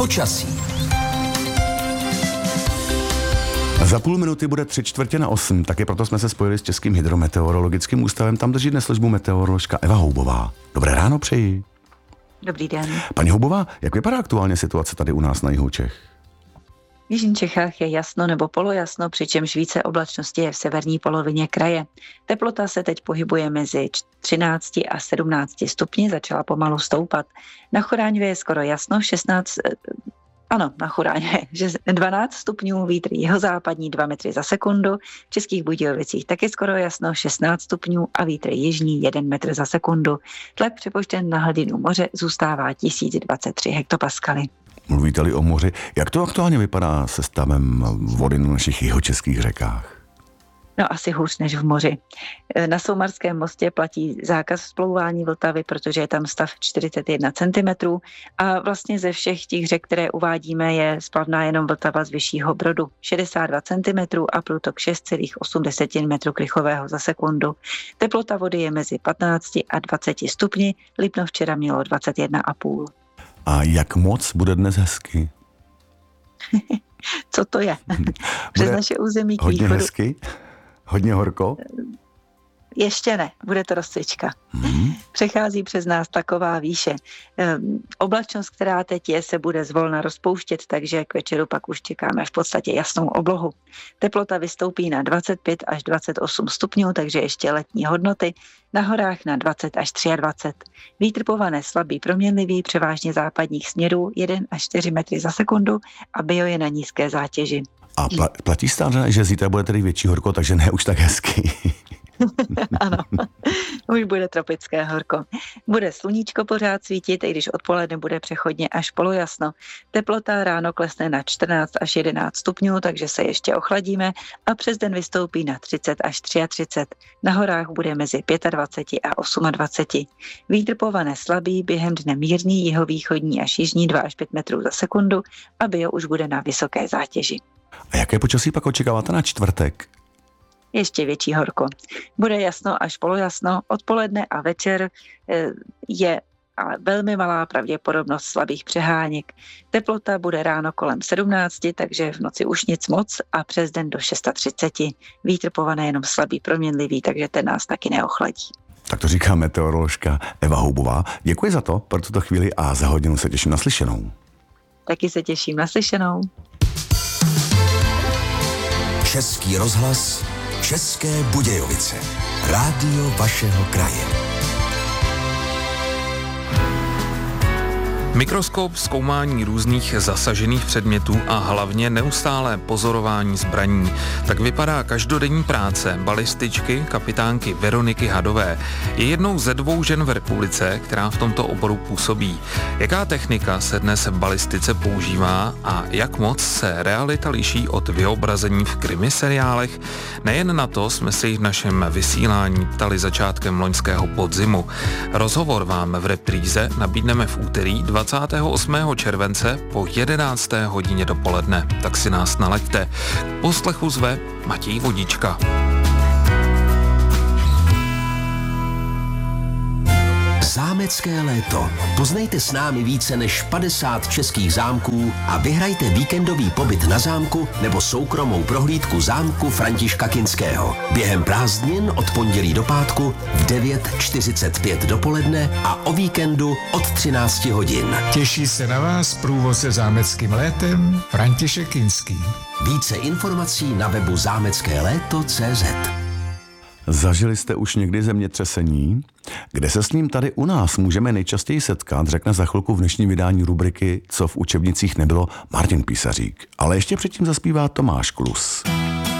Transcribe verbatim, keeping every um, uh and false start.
Počasí. Za půl minuty bude tři čtvrtě na osm, taky proto jsme se spojili s Českým hydrometeorologickým ústavem. Tam drží dnes službu meteoroložka Eva Houbová. Dobré ráno přeji. Dobrý den. Paní Houbová, jak vypadá aktuálně situace tady u nás na jihu Čech? V jižních Čechách je jasno nebo polojasno, přičemž více oblačnosti je v severní polovině kraje. Teplota se teď pohybuje mezi třinácti a sedmnácti stupni, začala pomalu stoupat. Na Choráňově je skoro jasno, šestnáct... Ano, na Choráňově, že dvanáct stupňů, vítr jihozápadní dva metry za sekundu, v Českých Budějovicích taky skoro jasno, šestnáct stupňů a vítr jižní jeden metr za sekundu. Tlak přepočten na hladinu moře zůstává tisíc dvacet tři hektopaskaly. Mluvíte-li o moři, jak to aktuálně vypadá se stavem vody na našich jihočeských řekách? No asi hůř než v moři. Na Soumarském mostě platí zákaz vzplouvání Vltavy, protože je tam stav čtyřicet jedna centimetrů a vlastně ze všech těch řek, které uvádíme, je splavná jenom Vltava z Vyššího Brodu šedesát dva centimetrů a průtok šest celá osm metrů krychlového za sekundu. Teplota vody je mezi patnácti a dvaceti stupni, Lipno včera mělo dvacet jedna a půl. A jak moc bude dnes hezky? Co to je? Přes naše území k hodně východu. hezky? Hodně horko? Ještě ne, bude to rozcvička. Hmm. Přechází přes nás taková výše. Ehm, oblačnost, která teď je, se bude zvolna rozpouštět, takže k večeru pak už čekáme v podstatě jasnou oblohu. Teplota vystoupí na dvacet pět až dvacet osm stupňů, takže ještě letní hodnoty. Na horách na dvacet až dvacet tři. Vítr povane slabý proměnlivý, převážně západních směrů jedna až čtyři metry za sekundu a bio je na nízké zátěži. A pla- platí stále, že zítra bude tedy větší horko, takže ne už tak hezky. Ano, už bude tropické horko. Bude sluníčko pořád svítit, i když odpoledne bude přechodně až polojasno. Teplota ráno klesne na čtrnáct až jedenáct stupňů, takže se ještě ochladíme a přes den vystoupí na třicet až třicet tři. Na horách bude mezi dvacet pět a dvacet osm. Vítr povane slabý, během dne mírný, jihovýchodní až jižní dva až pět metrů za sekundu a bio už bude na vysoké zátěži. A jaké počasí pak očekáváte na čtvrtek? Ještě větší horko. Bude jasno až polojasno, odpoledne a večer je ale velmi malá pravděpodobnost slabých přeháněk. Teplota bude ráno kolem sedmnácti, takže v noci už nic moc a přes den do třicet šest. Vítr povane jenom slabý proměnlivý, takže ten nás taky neochladí. Tak to říká meteoroložka Eva Houbová. Děkuji za to pro tuto chvíli a za hodinu se těším na slyšenou. Taky se těším na slyšenou. Český rozhlas, České Budějovice. Rádio vašeho kraje. Mikroskop, zkoumání různých zasažených předmětů a hlavně neustálé pozorování zbraní. Tak vypadá každodenní práce balističky kapitánky Veroniky Hadové. Je jednou ze dvou žen v republice, která v tomto oboru působí. Jaká technika se dnes v balistice používá a jak moc se realita liší od vyobrazení v krimi seriálech? Nejen na to jsme se jich v našem vysílání ptali začátkem loňského podzimu. Rozhovor vám v repríze nabídneme v úterý dvacátého osmého července po jedenácté hodině dopoledne. Tak si nás nalaďte. K poslechu zve Matěj Vodička. Zámecké léto. Poznejte s námi více než padesát českých zámků a vyhrajte víkendový pobyt na zámku nebo soukromou prohlídku zámku Františka Kinského. Během prázdnin od pondělí do pátku v devět čtyřicet pět dopoledne a o víkendu od třináct hodin. Těší se na vás průvodce zámeckým létem František Kinský. Více informací na webu zámecké léto tečka cé zet. Zažili jste už někdy zemětřesení? Kde se s ním tady u nás můžeme nejčastěji setkat, řekne za chvilku v dnešním vydání rubriky Co v učebnicích nebylo Martin Písařík. Ale ještě předtím zaspívá Tomáš Klus.